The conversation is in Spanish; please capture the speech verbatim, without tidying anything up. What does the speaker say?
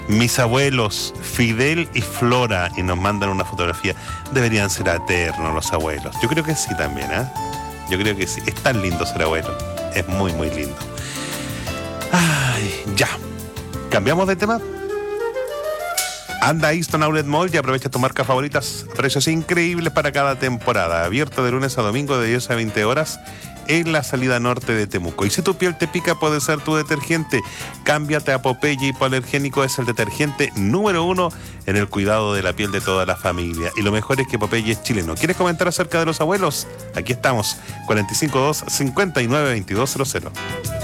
Mis abuelos, Fidel y Flora, y nos mandan una fotografía. Deberían ser eternos los abuelos. Yo creo que sí también, ¿eh? Yo creo que sí. Es tan lindo ser abuelo. Es muy, muy lindo. Ay, ya. ¿Cambiamos de tema? Anda a Easton Outlet Mall y aprovecha tus marcas favoritas. Precios increíbles para cada temporada. Abierto de lunes a domingo de diez a veinte horas en la salida norte de Temuco. Y si tu piel te pica, puede ser tu detergente. Cámbiate a Popeye Hipoalergénico. Es el detergente número uno en el cuidado de la piel de toda la familia. Y lo mejor es que Popeye es chileno. ¿Quieres comentar acerca de los abuelos? Aquí estamos. cuatro cinco dos, cinco nueve dos dos cero cero.